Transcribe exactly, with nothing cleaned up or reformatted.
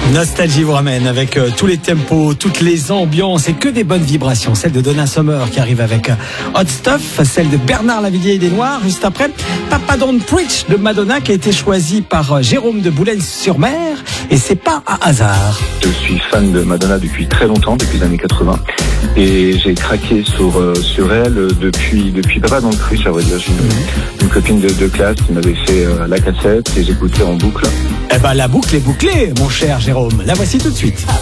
Nostalgie vous ramène avec euh, tous les tempos, toutes les ambiances et que des bonnes vibrations. Celle de Donna Summer qui arrive avec euh, Hot Stuff, celle de Bernard Lavilliers et des Noirs. Juste après, Papa Don't Preach de Madonna qui a été choisie par euh, Jérôme de Boulogne-sur-Mer. Et c'est pas un hasard. Je suis fan de Madonna depuis très longtemps, depuis les années quatre-vingts. Et j'ai craqué sur, euh, sur elle depuis, depuis Papa Don't Preach, à vrai dire. J'ai une, une copine de, de classe qui m'avait fait euh, la cassette et j'écoutais en boucle. Eh ben la boucle est bouclée, mon cher Jérôme. La voici tout de suite.